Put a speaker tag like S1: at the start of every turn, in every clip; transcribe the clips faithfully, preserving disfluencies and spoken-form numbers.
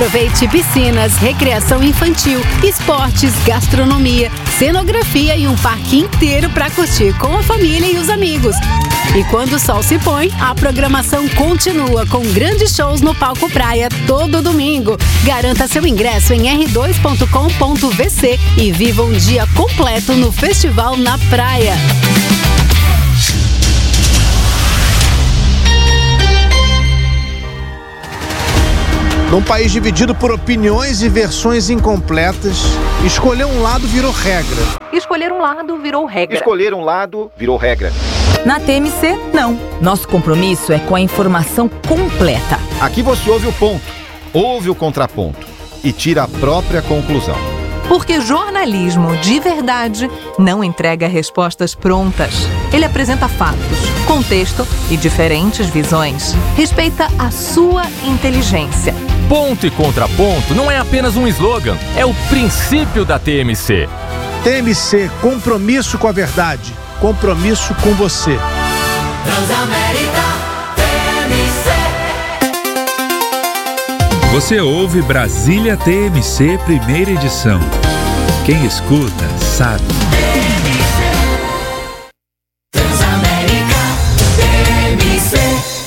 S1: Aproveite piscinas, recreação infantil, esportes, gastronomia, cenografia e um parque inteiro para curtir com a família e os amigos. E quando o sol se põe, a programação continua com grandes shows no Palco Praia todo domingo. Garanta seu ingresso em r dois ponto com ponto v c e viva um dia completo no Festival na Praia.
S2: Num país dividido por opiniões e versões incompletas, escolher um lado virou regra.
S3: Escolher um lado virou regra.
S4: Escolher um lado virou regra.
S5: Na T M C, não. Nosso compromisso é com a informação completa.
S4: Aqui você ouve o ponto, ouve o contraponto e tira a própria conclusão.
S3: Porque jornalismo de verdade não entrega respostas prontas. Ele apresenta fatos, contexto e diferentes visões. Respeita a sua inteligência.
S6: Ponto e contraponto não é apenas um slogan, é o princípio da T M C.
S2: T M C, compromisso com a verdade, compromisso com você.
S7: Transamérica T M C.
S8: Você ouve Brasília T M C, primeira edição. Quem escuta, sabe.
S7: Transamérica T M C.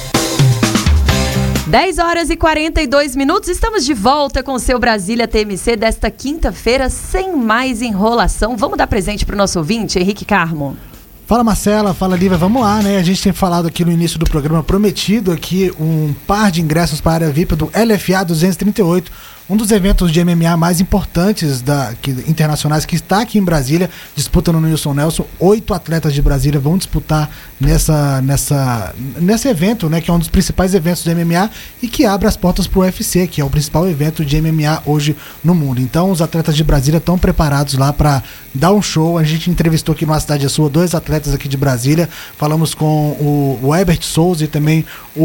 S3: dez horas e quarenta e dois minutos, estamos de volta com o seu Brasília T M C desta quinta-feira, sem mais enrolação. Vamos dar presente para o nosso ouvinte, Henrique Carmo.
S9: Fala Marcela, fala Lívia, vamos lá, né? A gente tem falado aqui no início do programa, prometido aqui um par de ingressos para a área V I P do L F A duzentos e trinta e oito, um dos eventos de M M A mais importantes da, que, internacionais que está aqui em Brasília, disputa no Nilson Nelson. Oito atletas de Brasília vão disputar nessa, nessa, nesse evento, né? Que é um dos principais eventos do M M A e que abre as portas para o U F C, que é o principal evento de M M A hoje no mundo. Então os atletas de Brasília estão preparados lá para dar um show. A gente entrevistou aqui no Cidade é Sua dois atletas aqui de Brasília, falamos com o, o Herbert Souza e também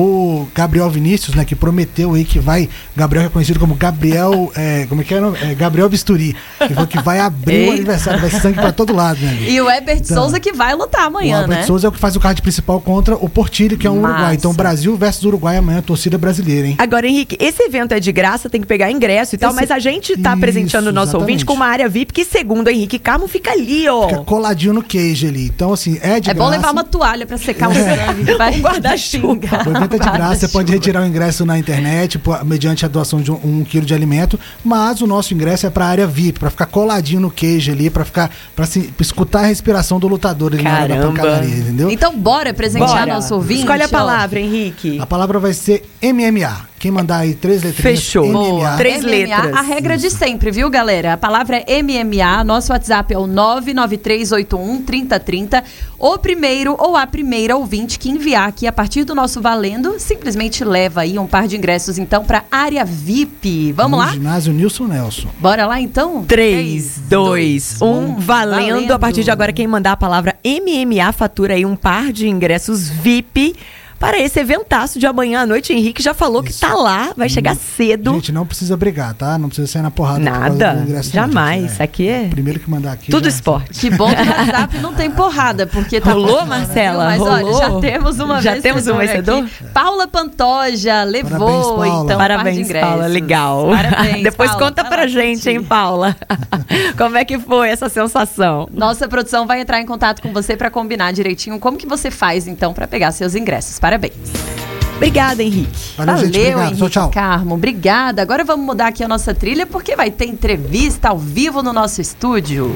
S9: o Gabriel Vinícius, né? Que prometeu aí que vai, Gabriel é conhecido como Gabriel É, como é que é, é Gabriel Bisturi, que, foi, que vai abrir o aniversário, vai sangue pra todo lado, né?
S3: E o Herbert então, Souza que vai lutar amanhã, né?
S9: O Herbert
S3: né?
S9: Souza é o que faz o card principal contra o Portilho, que é um
S3: Massa.
S9: Uruguai. Então Brasil versus Uruguai amanhã, torcida brasileira, hein?
S5: Agora, Henrique, esse evento é de graça, tem que pegar ingresso e tal, esse... mas a gente tá Isso, presenteando o nosso exatamente. ouvinte com uma área V I P que, segundo o Henrique Carmo, fica ali, ó.
S9: Fica coladinho no queijo ali. Então, assim, é de
S3: é
S9: graça.
S3: É bom levar uma toalha pra secar o sangue. Vai guarda-chuva.
S9: O evento é de graça, você pode retirar o ingresso na internet, mediante a doação de um, um quilo de alimento, mas o nosso ingresso é pra área V I P, pra ficar coladinho no queijo ali, pra ficar, pra, assim, pra escutar a respiração do lutador ali na hora da pancadaria, entendeu?
S3: Então bora presentear bora. nosso ouvinte.
S5: Escolhe a palavra, Henrique.
S9: A palavra vai ser M M A. Quem mandar aí três letrinhas.
S5: Fechou.
S9: M M A.
S5: Três
S3: M M A,
S5: letras.
S3: A regra de sempre, viu, galera? A palavra é M M A. Nosso WhatsApp é o nove nove três oito um três zero três zero. O primeiro ou a primeira ouvinte que enviar aqui a partir do nosso Valendo, simplesmente leva aí um par de ingressos, então, pra área V I P. Vamos
S9: no
S3: lá?
S9: Ginásio Nilson Nelson.
S3: Bora lá, então?
S5: três, dois, um, valendo. valendo. A partir de agora, quem mandar a palavra M M A fatura aí um par de ingressos V I P para esse eventaço de amanhã à noite. O Henrique já falou Isso. que tá lá, vai chegar cedo.
S9: Gente, não precisa brigar, tá? Não precisa sair na porrada.
S5: Nada,
S9: ingresso,
S5: jamais.
S9: Não, gente,
S5: é. Aqui é...
S9: Primeiro que mandar aqui.
S5: Tudo
S9: já...
S5: esporte.
S3: Que bom que o WhatsApp não tem porrada, porque tá...
S5: Rolou,
S3: bom,
S5: Marcela?
S3: Mas
S5: Rolou?
S3: olha, já temos uma
S5: já temos um vencedor?
S3: Aqui. Paula Pantoja levou,
S9: Parabéns, Paula.
S3: então,
S5: Parabéns, Paula, legal.
S3: Parabéns,
S5: Depois
S3: Paula,
S5: conta pra gente, hein, Paula? Como é que foi essa sensação?
S3: Nossa produção vai entrar em contato com você pra combinar direitinho como que você faz, então, pra pegar seus ingressos. Parabéns.
S5: Obrigada, Henrique.
S9: Valeu,
S3: Valeu,
S9: gente. Obrigado.
S3: Henrique
S9: Tchau, tchau.
S3: Carmo. Obrigada. Agora vamos mudar aqui a nossa trilha, porque vai ter entrevista ao vivo no nosso estúdio.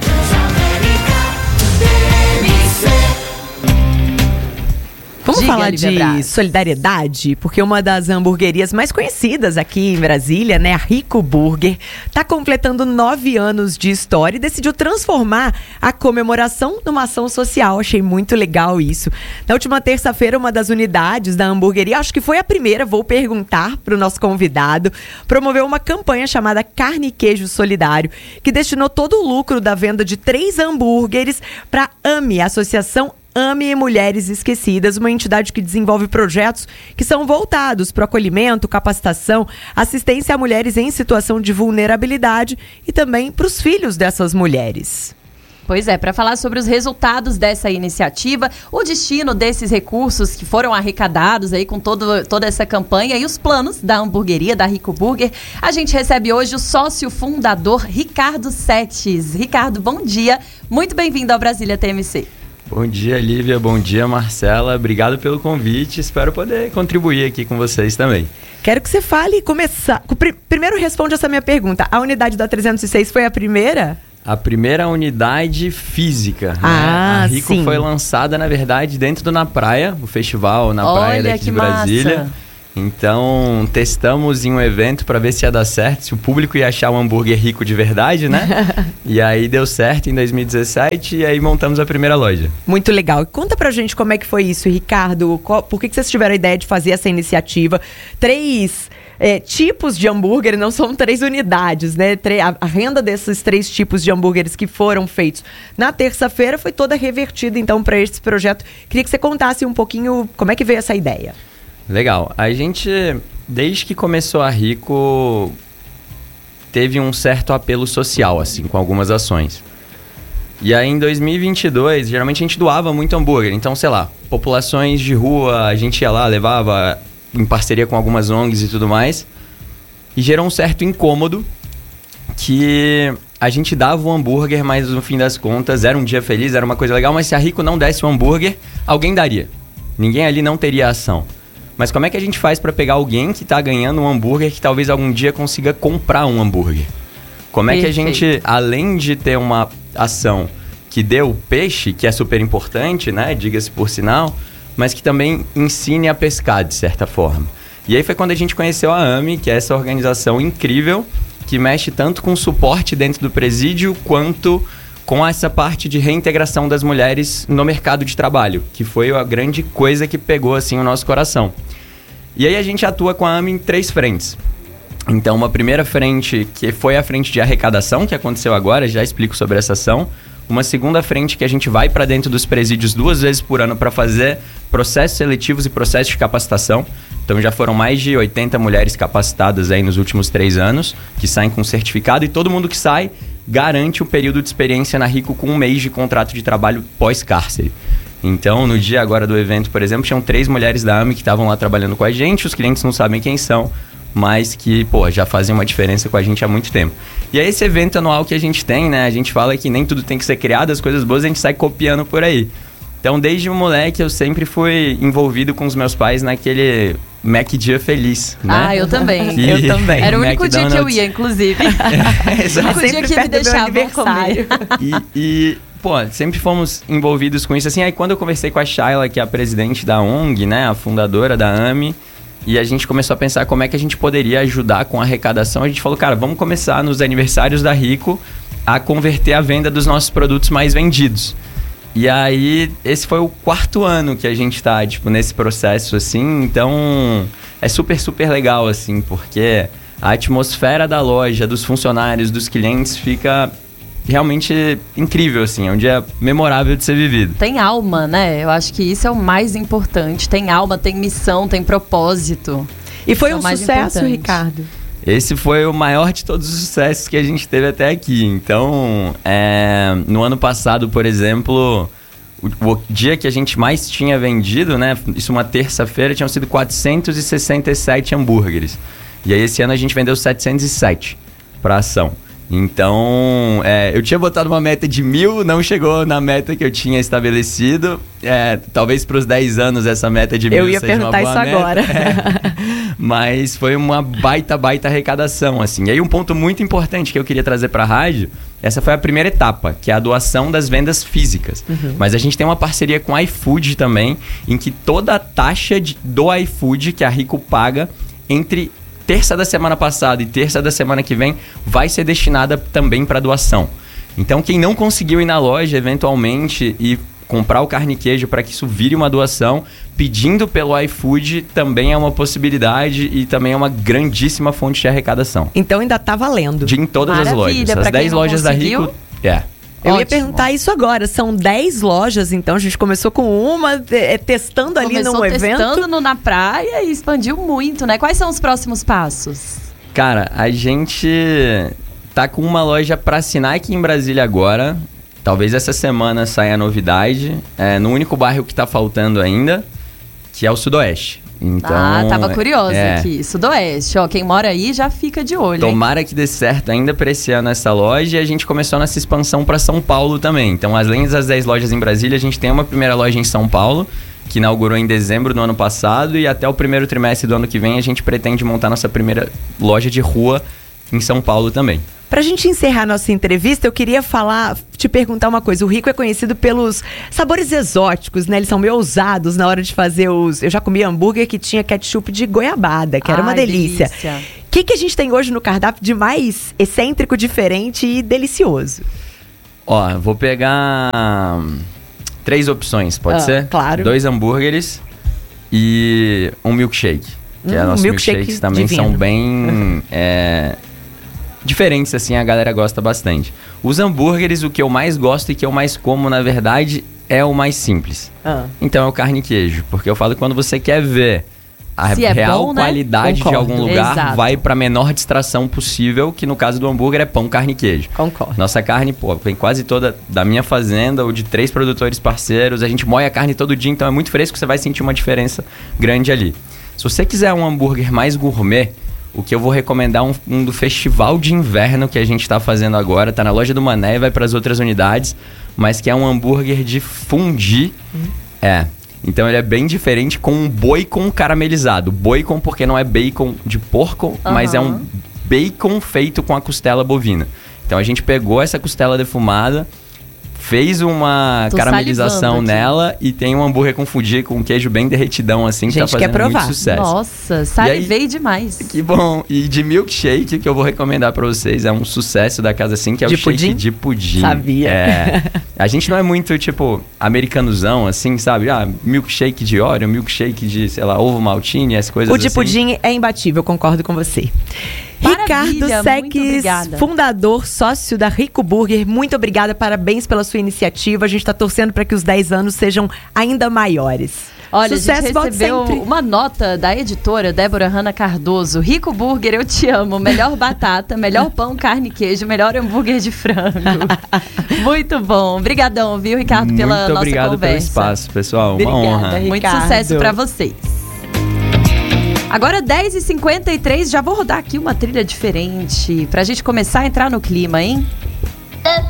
S5: Vamos
S3: Diga,
S5: falar
S3: Lívia
S5: de
S3: Braz.
S5: solidariedade, porque uma das hamburguerias mais conhecidas aqui em Brasília, né, a Rico Burger, está completando nove anos de história e decidiu transformar a comemoração numa ação social. Achei muito legal isso. Na última terça-feira, uma das unidades da hamburgueria, acho que foi a primeira, vou perguntar para o nosso convidado, promoveu uma campanha chamada Carne e Queijo Solidário, que destinou todo o lucro da venda de três hambúrgueres para a AME, a Associação Ame Mulheres Esquecidas, uma entidade que desenvolve projetos que são voltados para o acolhimento, capacitação, assistência a mulheres em situação de vulnerabilidade e também para os filhos dessas mulheres.
S3: Pois é, para falar sobre os resultados dessa iniciativa, o destino desses recursos que foram arrecadados aí com todo, toda essa campanha e os planos da hamburgueria, da Rico Burger, a gente recebe hoje o sócio fundador Ricardo Setes. Ricardo, bom dia, muito bem-vindo ao Brasília T M C.
S10: Bom dia, Lívia, bom dia, Marcela, obrigado pelo convite, espero poder contribuir aqui com vocês também.
S5: Quero que você fale e começar. Primeiro responde essa minha pergunta, a unidade da trezentos e seis foi a primeira?
S10: A primeira unidade física, né?
S5: Ah,
S10: A Rico
S5: sim.
S10: foi lançada, na verdade, dentro do Na Praia, o festival Na
S3: Olha,
S10: Praia daqui
S3: que
S10: de Brasília.
S3: massa.
S10: Então, testamos em um evento para ver se ia dar certo, se o público ia achar um hambúrguer rico de verdade, né? E aí deu certo em dois mil e dezessete e aí montamos a primeira loja.
S5: Muito legal. E conta pra gente como é que foi isso, Ricardo. Qual- por que, que vocês tiveram a ideia de fazer essa iniciativa? Três é, tipos de hambúrguer, não são três unidades, né? Tre- a, a renda desses três tipos de hambúrgueres que foram feitos na terça-feira foi toda revertida, então, para esse projeto. Queria que você contasse um pouquinho como é que veio essa ideia.
S10: Legal. A gente, desde que começou a Rico, teve um certo apelo social, assim, com algumas ações. E aí, em dois mil e vinte e dois, geralmente a gente doava muito hambúrguer. Então, sei lá, populações de rua, a gente ia lá, levava em parceria com algumas O N Gs e tudo mais. E gerou um certo incômodo que a gente dava o hambúrguer, mas no fim das contas era um dia feliz, era uma coisa legal. Mas se a Rico não desse o hambúrguer, alguém daria. Ninguém ali não teria ação. Mas como é que a gente faz para pegar alguém que tá ganhando um hambúrguer que talvez algum dia consiga comprar um hambúrguer? Como é que a gente, além de ter uma ação que dê o peixe, que é super importante, né? Diga-se por sinal, mas que também ensine a pescar, de certa forma. E aí foi quando a gente conheceu a AME, que é essa organização incrível, que mexe tanto com suporte dentro do presídio, quanto com essa parte de reintegração das mulheres no mercado de trabalho, que foi a grande coisa que pegou, assim, o nosso coração. E aí a gente atua com a AME em três frentes. Então, uma primeira frente, que foi a frente de arrecadação, que aconteceu agora, já explico sobre essa ação. Uma segunda frente que a gente vai para dentro dos presídios duas vezes por ano para fazer processos seletivos e processos de capacitação. Então, já foram mais de oitenta mulheres capacitadas aí nos últimos três anos, que saem com certificado, e todo mundo que sai garante o período de experiência na Rico com um mês de contrato de trabalho pós-cárcere. Então, no dia agora do evento, por exemplo, tinham três mulheres da AME que estavam lá trabalhando com a gente, os clientes não sabem quem são, mas que, pô, já fazem uma diferença com a gente há muito tempo. E é esse evento anual que a gente tem, né? A gente fala que nem tudo tem que ser criado, as coisas boas a gente sai copiando por aí. Então, desde um moleque, eu sempre fui envolvido com os meus pais naquele Mac Dia Feliz, né?
S3: Ah, eu também.
S10: Que
S3: Eu também. Era o único
S10: McDonald's...
S3: dia que eu ia, inclusive.
S10: É, exato.
S3: O único dia que me deixavam comer.
S10: E, e, pô, sempre fomos envolvidos com isso. Assim, aí quando eu conversei com a Shayla, que é a presidente da O N G, né? A fundadora da AME, e a gente começou a pensar como é que a gente poderia ajudar com a arrecadação, a gente falou, cara, vamos começar nos aniversários da Rico a converter a venda dos nossos produtos mais vendidos. E aí, esse foi o quarto ano que a gente tá, tipo, nesse processo, assim. Então, é super, super legal, assim, porque a atmosfera da loja, dos funcionários, dos clientes fica realmente incrível, assim. É um dia memorável de ser vivido.
S3: Tem alma, né? Eu acho que isso é o mais importante. Tem alma, tem missão, tem propósito.
S5: E foi
S3: Isso é
S5: um
S3: o mais
S5: sucesso,
S3: importante.
S5: Ricardo?
S10: Esse foi o maior de todos os sucessos que a gente teve até aqui. Então, é, no ano passado, por exemplo, o, o dia que a gente mais tinha vendido, né? Isso uma terça-feira, tinham sido quatrocentos e sessenta e sete hambúrgueres. E aí esse ano a gente vendeu setecentos e sete para ação. Então, é, eu tinha botado uma meta de mil, não chegou na meta que eu tinha estabelecido. É, talvez para os dez anos essa meta de mil
S5: Eu ia
S10: seja uma
S5: perguntar
S10: boa
S5: isso
S10: meta.
S5: agora.
S10: É. Mas foi uma baita, baita arrecadação, assim. E aí um ponto muito importante que eu queria trazer para a rádio, essa foi a primeira etapa, que é a doação das vendas físicas. Uhum. Mas a gente tem uma parceria com a iFood também, em que toda a taxa de, do iFood que a Rico paga entre terça da semana passada e terça da semana que vem vai ser destinada também para doação. Então, quem não conseguiu ir na loja, eventualmente, e comprar o carne e queijo para que isso vire uma doação, pedindo pelo iFood também é uma possibilidade e também é uma grandíssima fonte de arrecadação.
S5: Então ainda tá valendo.
S10: De em todas
S3: Maravilha,
S10: as lojas. As
S3: pra quem
S10: dez
S3: não
S10: lojas
S3: conseguiu.
S10: da Rico... É.
S5: Eu
S3: Ótimo.
S5: ia perguntar isso agora. São dez lojas, então a gente começou com uma, é, testando ali
S3: Começou
S5: num evento.
S3: testando no Na Praia e expandiu muito, né? Quais são os próximos passos?
S10: Cara, a gente tá com uma loja para assinar aqui em Brasília agora. Talvez essa semana saia a novidade, é, no único bairro que tá faltando ainda, que é o Sudoeste. Então,
S3: ah, tava curiosa
S10: é,
S3: aqui. Sudoeste, ó, quem mora aí já fica de olho, hein?
S10: Tomara que dê certo ainda para esse ano essa loja, e a gente começou nossa expansão para São Paulo também. Então, além das dez lojas em Brasília, a gente tem uma primeira loja em São Paulo, que inaugurou em dezembro do ano passado, e até o primeiro trimestre do ano que vem a gente pretende montar nossa primeira loja de rua em São Paulo também.
S5: Pra gente encerrar nossa entrevista, eu queria falar, te perguntar uma coisa. O Rico é conhecido pelos sabores exóticos, né? Eles são meio ousados na hora de fazer os... Eu já comi hambúrguer que tinha ketchup de goiabada, que era uma
S3: Ai,
S5: delícia.
S3: delícia.
S5: O que, que a gente tem hoje no cardápio de mais excêntrico, diferente e delicioso?
S10: Ó, vou pegar três opções, pode
S5: Ah,
S10: ser?
S5: claro.
S10: Dois hambúrgueres e um milkshake. Que
S5: Hum,
S10: é, nossos
S5: milkshake
S10: milkshakes também
S5: divino.
S10: são bem... é, diferentes, assim, a galera gosta bastante. Os hambúrgueres, o que eu mais gosto e que eu mais como, na verdade, é o mais simples.
S5: Ah.
S10: Então é o carne e queijo. Porque eu falo que quando você quer ver a
S3: Se é
S10: real
S3: bom, né?
S10: qualidade
S5: Concordo.
S10: de algum lugar,
S3: Exato.
S10: vai pra menor distração possível, que no caso do hambúrguer é pão, carne e queijo.
S5: Concordo.
S10: Nossa carne, pô, vem quase toda da minha fazenda ou de três produtores parceiros. A gente moe a carne todo dia, então é muito fresco, você vai sentir uma diferença grande ali. Se você quiser um hambúrguer mais gourmet, o que eu vou recomendar é um, um do festival de inverno que a gente tá fazendo agora. Tá na loja do Mané e vai para as outras unidades. Mas que é um hambúrguer de fondue. Hum. É. Então ele é bem diferente, com um bacon caramelizado. Bacon porque não é bacon de porco, uhum. mas é um bacon feito com a costela bovina. Então a gente pegou essa costela defumada, fez uma
S3: Tô
S10: caramelização
S3: salivando
S10: nela e tem um hambúrguer com fondue, com queijo bem derretidão, assim, que
S5: Gente,
S10: tá fazendo
S5: quer provar.
S10: muito sucesso.
S3: Nossa, salivei
S10: aí,
S3: demais.
S10: Que bom. E de milkshake, que eu vou recomendar pra vocês, é um sucesso da casa, assim, que é
S5: De
S10: o shake
S5: pudim?
S10: de pudim.
S5: Sabia.
S10: É. A gente não é muito, tipo, americanozão, assim, sabe? Ah, milkshake de Oreo, milkshake de, sei lá, ovo maltine, as coisas
S5: O
S10: assim.
S5: de pudim é imbatível, concordo com você.
S3: Maravilha,
S5: Ricardo
S3: muito
S5: Seques,
S3: obrigada.
S5: fundador, sócio da Rico Burger, muito obrigada, parabéns pela sua iniciativa. A gente está torcendo para que os dez anos sejam ainda maiores.
S3: Olha,
S5: Sucesso,
S3: a gente
S5: volte
S3: recebeu
S5: sempre.
S3: uma nota da editora Débora Hanna Cardoso. Rico Burger, eu te amo. Melhor batata, melhor pão, carne e queijo, melhor hambúrguer de frango. Muito bom. Obrigadão, viu, Ricardo, pela
S10: Muito
S3: nossa
S10: obrigado
S3: conversa.
S10: pelo espaço, pessoal. Uma
S5: Obrigada,
S10: honra.
S5: Ricardo.
S3: Muito sucesso pra vocês. Agora dez e cinquenta e três, já vou rodar aqui uma trilha diferente pra gente começar a entrar no clima, hein?